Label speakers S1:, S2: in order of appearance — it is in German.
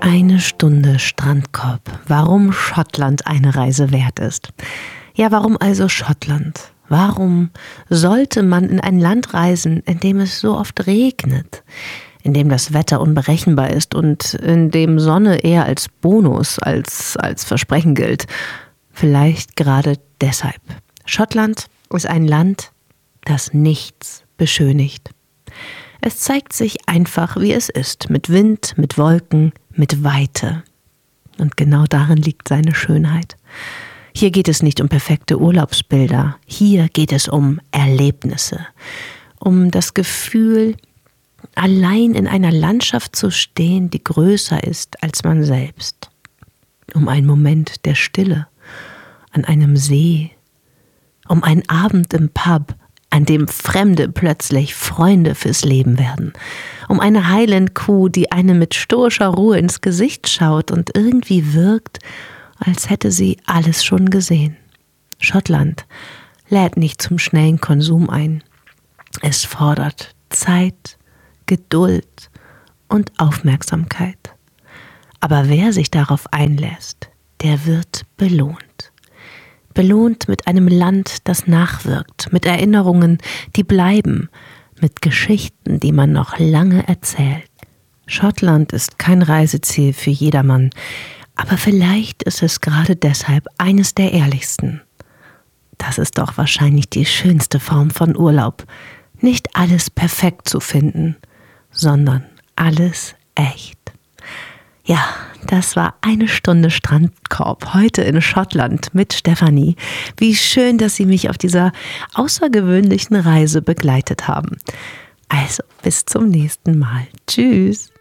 S1: Eine Stunde Strandkorb. Warum Schottland eine Reise wert ist. Ja, warum also Schottland? Warum sollte man in ein Land reisen, in dem es so oft regnet, in dem das Wetter unberechenbar ist und in dem Sonne eher als Bonus als Versprechen gilt? Vielleicht gerade deshalb. Schottland ist ein Land, das nichts beschönigt. Es zeigt sich einfach, wie es ist, mit Wind, mit Wolken, mit Weite. Und genau darin liegt seine Schönheit. Hier geht es nicht um perfekte Urlaubsbilder, hier geht es um Erlebnisse, um das Gefühl, allein in einer Landschaft zu stehen, die größer ist als man selbst. Um einen Moment der Stille an einem See, um einen Abend im Pub, an dem Fremde plötzlich Freunde fürs Leben werden, um eine Highland-Kuh, die einem mit stoischer Ruhe ins Gesicht schaut und irgendwie wirkt, als hätte sie alles schon gesehen. Schottland lädt nicht zum schnellen Konsum ein. Es fordert Zeit, Geduld und Aufmerksamkeit. Aber wer sich darauf einlässt, der wird belohnt. Belohnt mit einem Land, das nachwirkt, mit Erinnerungen, die bleiben, mit Geschichten, die man noch lange erzählt. Schottland ist kein Reiseziel für jedermann, aber vielleicht ist es gerade deshalb eines der ehrlichsten. Das ist doch wahrscheinlich die schönste Form von Urlaub. Nicht alles perfekt zu finden, sondern alles echt. Ja, das war eine Stunde Strandkorb heute in Schottland mit Stefanie. Wie schön, dass Sie mich auf dieser außergewöhnlichen Reise begleitet haben. Also, bis zum nächsten Mal. Tschüss.